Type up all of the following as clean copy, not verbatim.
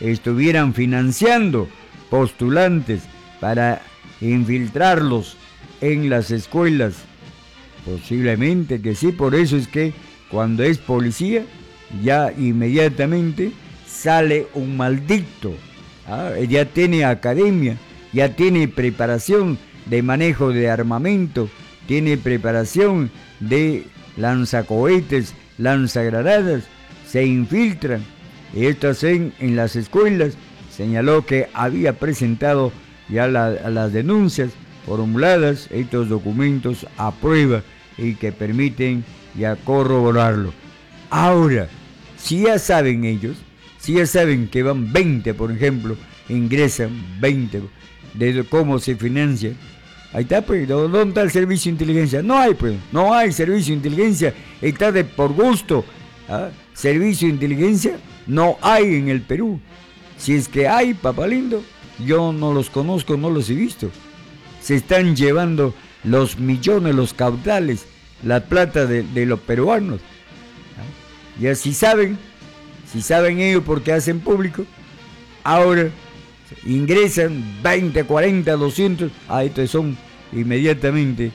estuvieran financiando postulantes para infiltrarlos en las escuelas. Posiblemente que sí, por eso es que cuando es policía ya inmediatamente sale un maldicto. Ya tiene academia, ya tiene preparación de manejo de armamento, tiene preparación de lanzacohetes, lanzagranadas, se infiltran. Estas en las escuelas señaló que había presentado ya las denuncias formuladas, estos documentos a prueba y que permiten ya corroborarlo. Ahora, si ya saben ellos, si ya saben que van 20, por ejemplo, ingresan 20, de cómo se financia, ahí está, pues, ¿dónde está el servicio de inteligencia? No hay, pues, no hay servicio de inteligencia, está de por gusto. Servicio de inteligencia no hay en el Perú. Si es que hay, papá lindo, yo no los conozco, no los he visto. Se están llevando los millones, los caudales, la plata de los peruanos. Ya si saben ellos por qué hacen público, ahora ingresan 20, 40, 200, estos son inmediatamente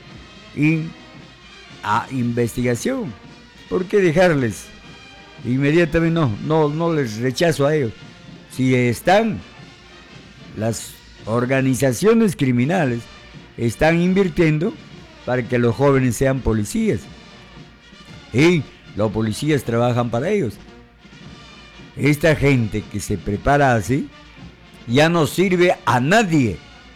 a investigación. ¿Por qué dejarles? Inmediatamente no les rechazo a ellos. Si están, las organizaciones criminales están invirtiendo para que los jóvenes sean policías. Y los policías trabajan para ellos. Esta gente que se prepara así ya no sirve a nadie.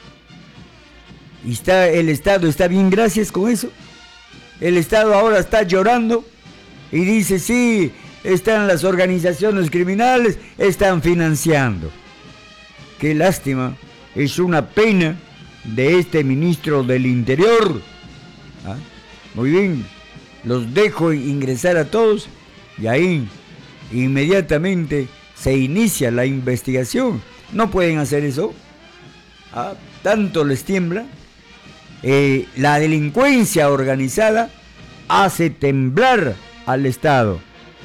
El Estado está bien, gracias con eso. El Estado ahora está llorando y dice, sí, están las organizaciones criminales, están financiando. Qué lástima, es una pena de este ministro del Interior. Muy bien, los dejo ingresar a todos y ahí inmediatamente se inicia la investigación. No pueden hacer eso. Tanto les tiembla. La delincuencia organizada hace temblar al Estado.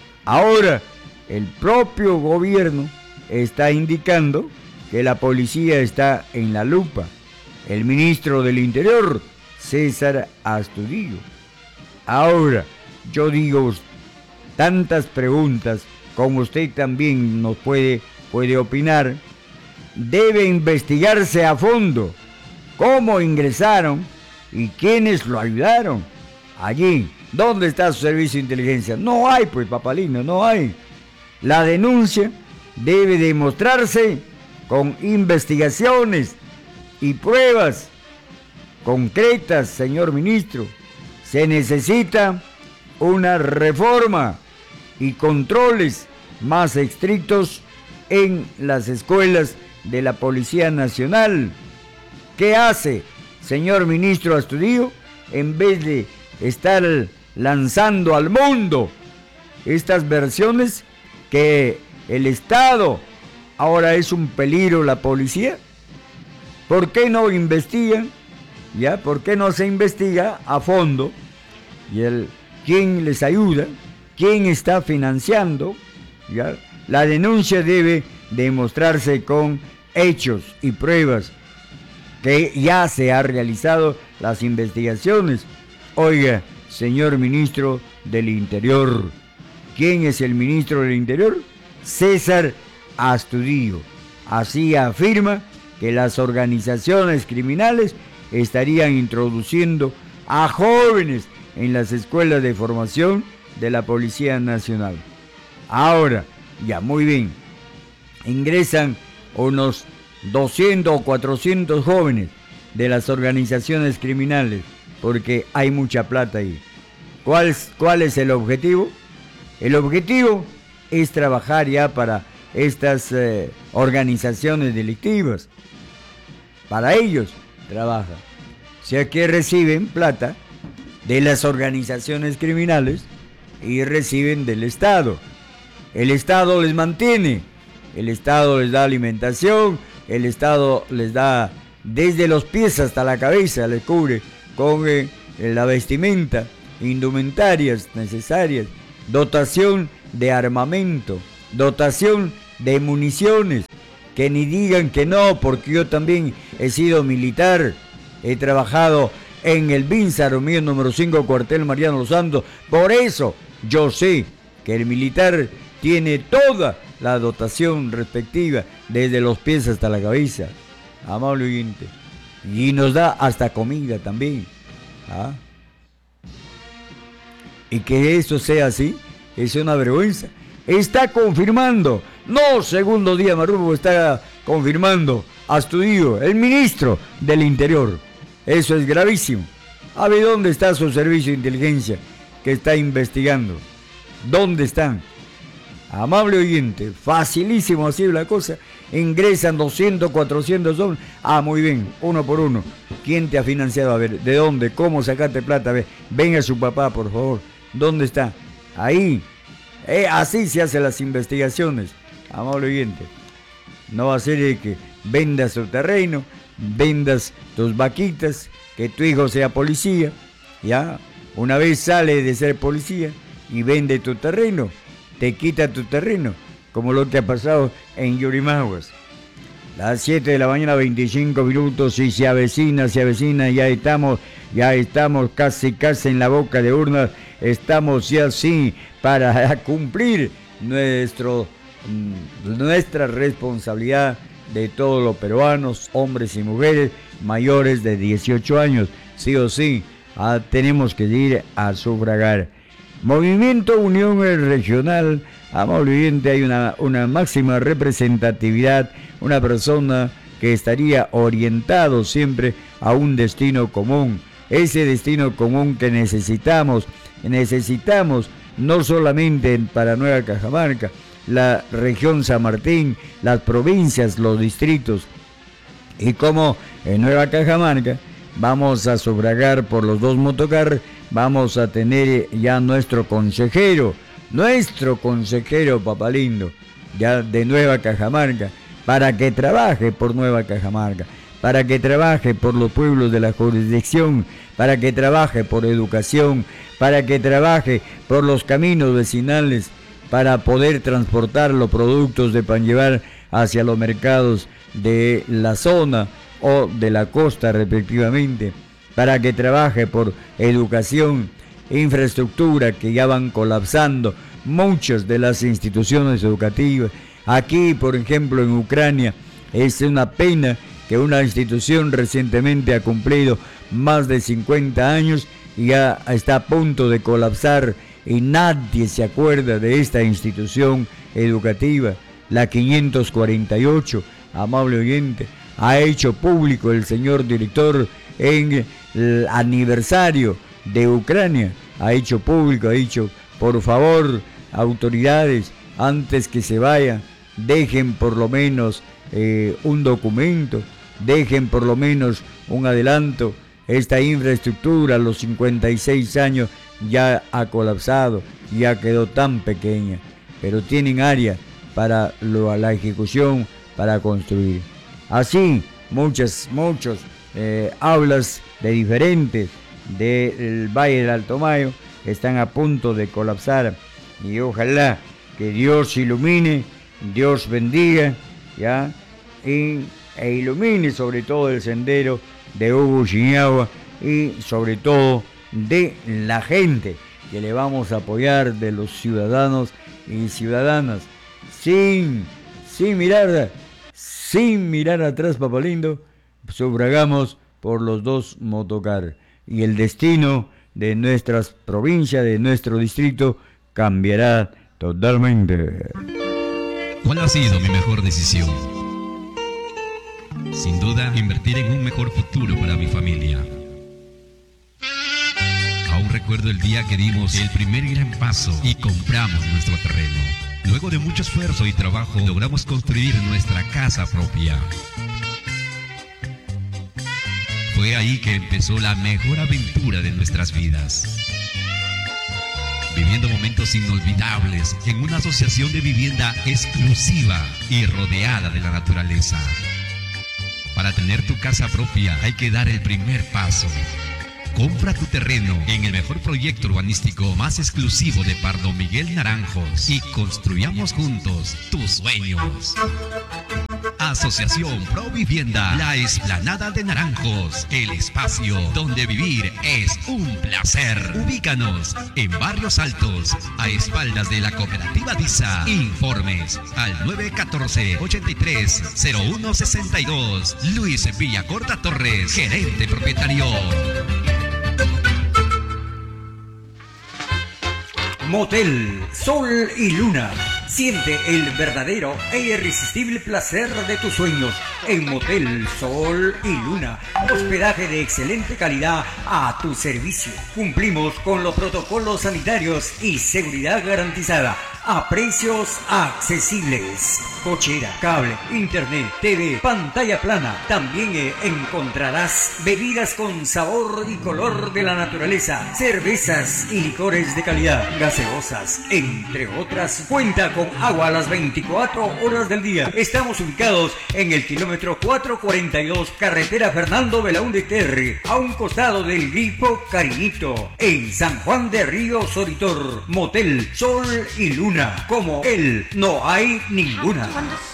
Ahora, el propio gobierno está indicando que la policía está en la lupa. El ministro del Interior, César Astudillo. Ahora, yo digo, tantas preguntas, como usted también nos puede opinar, debe investigarse a fondo cómo ingresaron y quiénes lo ayudaron. Allí, ¿dónde está su servicio de inteligencia? No hay, pues, papalino, no hay. La denuncia debe demostrarse con investigaciones y pruebas concretas, señor ministro. Se necesita una reforma y controles más estrictos en las escuelas de la Policía Nacional. ¿Qué hace, señor ministro Astudillo, en vez de estar lanzando al mundo estas versiones que el Estado ahora es un peligro, la policía? ¿Por qué no investigan? ¿Ya? ¿Por qué no se investiga a fondo? ¿Y quién les ayuda? ¿Quién está financiando? ¿Ya? La denuncia debe demostrarse con hechos y pruebas que ya se han realizado las investigaciones. Oiga, señor ministro del Interior, ¿quién es el ministro del Interior? César Astudillo. Así afirma que las organizaciones criminales estarían introduciendo a jóvenes en las escuelas de formación de la Policía Nacional. Ahora, ya muy bien, ingresan unos 200 o 400 jóvenes de las organizaciones criminales, porque hay mucha plata ahí. ¿Cuál es el objetivo? El objetivo es trabajar ya para estas organizaciones delictivas. Para ellos trabajan. O sea que reciben plata de las organizaciones criminales y reciben del Estado. El Estado les mantiene, el Estado les da alimentación, el Estado les da desde los pies hasta la cabeza, les cubre con la vestimenta, indumentarias necesarias, dotación de armamento, dotación de municiones, que ni digan que no, porque yo también he sido militar, he trabajado en el BINSA, Romeo número 5, cuartel Mariano Los Santos. Por eso yo sé que el militar tiene toda la dotación respectiva, desde los pies hasta la cabeza, amable oyente, y nos da hasta comida también. ¿Ah? Y que eso sea así es una vergüenza. Está confirmando, no segundo día Marrubo, está confirmando Astudillo, el ministro del Interior. Eso es gravísimo. A ver, ¿dónde está su servicio de inteligencia que está investigando? ¿Dónde están? Amable oyente, facilísimo así la cosa. Ingresan 200, 400 hombres. Ah, muy bien, uno por uno. ¿Quién te ha financiado? A ver, ¿de dónde? ¿Cómo sacaste plata? A ver, venga su papá, por favor. ¿Dónde está? Ahí. Así se hacen las investigaciones, amable oyente. No va a ser que vendas tu terreno, vendas tus vaquitas, que tu hijo sea policía, ya. Una vez sale de ser policía y vende tu terreno, te quita tu terreno, como lo que ha pasado en Yurimaguas. Las 7 de la mañana, 25 minutos, y se avecina, ya estamos casi en la boca de urnas, estamos ya sí para cumplir nuestra responsabilidad de todos los peruanos, hombres y mujeres mayores de 18 años, sí o sí, tenemos que ir a sufragar. Movimiento Unión Regional, amable oyente, hay una máxima representatividad, una persona que estaría orientado siempre a un destino común, ese destino común que necesitamos no solamente para Nueva Cajamarca, la región San Martín, las provincias, los distritos, y como en Nueva Cajamarca vamos a sufragar por los 2 motocar, vamos a tener ya nuestro consejero papalindo, ya de Nueva Cajamarca, para que trabaje por Nueva Cajamarca, para que trabaje por los pueblos de la jurisdicción, para que trabaje por educación, para que trabaje por los caminos vecinales, para poder transportar los productos de pan llevar hacia los mercados de la zona o de la costa respectivamente, para que trabaje por educación, infraestructura, que ya van colapsando muchas de las instituciones educativas. Aquí, por ejemplo, en Ucrania, es una pena que una institución recientemente ha cumplido más de 50 años y ya está a punto de colapsar, y nadie se acuerda de esta institución educativa, la 548, amable oyente. Ha hecho público el señor director en el aniversario de Ucrania, ha hecho público, ha dicho, por favor, autoridades, antes que se vayan, dejen por lo menos un documento, dejen por lo menos un adelanto. Esta infraestructura a los 56 años ya ha colapsado, ya quedó tan pequeña, pero tienen área para la ejecución, para construir. Así, muchos aulas de diferentes del Valle del Alto Mayo están a punto de colapsar, y ojalá que Dios ilumine, Dios bendiga, ¿ya? E ilumine sobre todo el sendero de Hugo Chiñagua, y sobre todo de la gente que le vamos a apoyar, de los ciudadanos y ciudadanas, sin mirar atrás, papalindo, sufragamos por los 2 motocar, y el destino de nuestras provincias, de nuestro distrito, cambiará totalmente. ¿Cuál ha sido mi mejor decisión? Sin duda, invertir en un mejor futuro para mi familia. Aún recuerdo el día que dimos el primer gran paso y compramos nuestro terreno. Luego de mucho esfuerzo y trabajo, logramos construir nuestra casa propia. Fue ahí que empezó la mejor aventura de nuestras vidas. Viviendo momentos inolvidables en una asociación de vivienda exclusiva y rodeada de la naturaleza. Para tener tu casa propia hay que dar el primer paso. Compra tu terreno en el mejor proyecto urbanístico más exclusivo de Pardo Miguel Naranjos y construyamos juntos tus sueños. Asociación Provivienda, la Explanada de Naranjos, el espacio donde vivir es un placer. Ubícanos en Barrios Altos, a espaldas de la Cooperativa DISA. Informes al 914-830162. Luis Villacorta Torres, gerente propietario. Motel Sol y Luna. Siente el verdadero e irresistible placer de tus sueños en Motel Sol y Luna. Hospedaje de excelente calidad a tu servicio. Cumplimos con los protocolos sanitarios y seguridad garantizada a precios accesibles. Cochera, cable, internet, TV, pantalla plana. También encontrarás bebidas con sabor y color de la naturaleza, cervezas y licores de calidad, gaseosas, entre otras. Cuenta con agua a las 24 horas del día. Estamos ubicados en el kilómetro 442, carretera Fernando Belaúnde Terry, a un costado del Grifo Cariñito, en San Juan de Río Soritor. Motel Sol y Luna. Como él, no hay ninguna.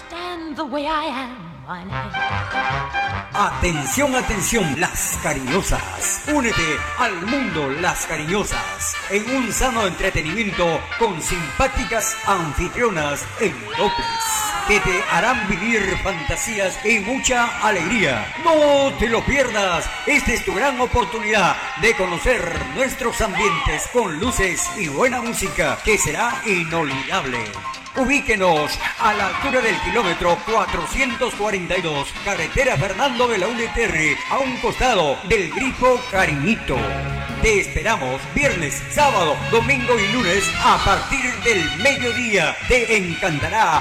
Atención, atención, Las Cariñosas. Únete al mundo Las Cariñosas en un sano entretenimiento con simpáticas anfitrionas en doples que te harán vivir fantasías y mucha alegría. No te lo pierdas. Esta es tu gran oportunidad de conocer nuestros ambientes con luces y buena música que será inolvidable. Ubíquenos a la altura del kilómetro 442, carretera Fernando Belaúnde Terry, a un costado del Grifo Cariñito. Te esperamos viernes, sábado, domingo y lunes a partir del mediodía. Te encantará.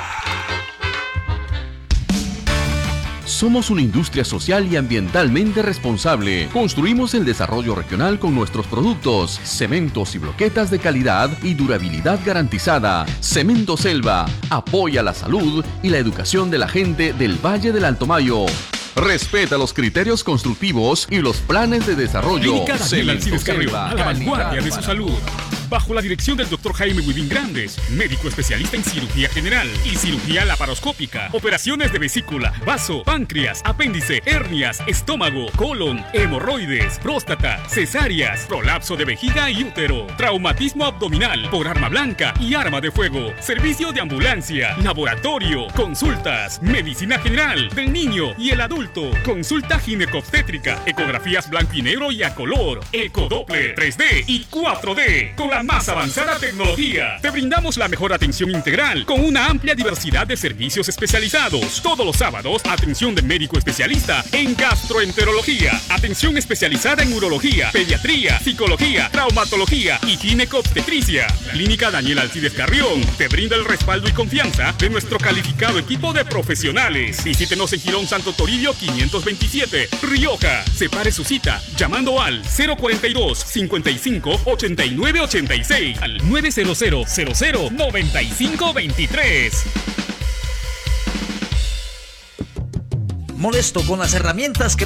Somos una industria social y ambientalmente responsable. Construimos el desarrollo regional con nuestros productos, cementos y bloquetas de calidad y durabilidad garantizada. Cemento Selva apoya la salud y la educación de la gente del Valle del Alto Mayo. Respeta los criterios constructivos y los planes de desarrollo. Clínica Daniel Alcides Carrión, a la vanguardia de su salud. Bajo la dirección del Dr. Jaime Huidín Grandes, médico especialista en cirugía general y cirugía laparoscópica, operaciones de vesícula, vaso, páncreas, apéndice, hernias, estómago, colon, hemorroides, próstata, cesáreas, prolapso de vejiga y útero, traumatismo abdominal por arma blanca y arma de fuego, servicio de ambulancia, laboratorio, consultas, medicina general del niño y el adulto, consulta ginecobstétrica, ecografías blanco y negro y a color, ecodoppler 3D y 4D, con la más avanzada tecnología. Te brindamos la mejor atención integral con una amplia diversidad de servicios especializados. Todos los sábados, atención de médico especialista en gastroenterología, atención especializada en urología, pediatría, psicología, traumatología y ginecobstetricia. Clínica Daniel Alcides Carrión te brinda el respaldo y confianza de nuestro calificado equipo de profesionales. Visítenos en Girón Santo Toribio 527, Rioja. Separe su cita llamando al 042 55 89 86 al 900 00 95 23. Molesto con las herramientas que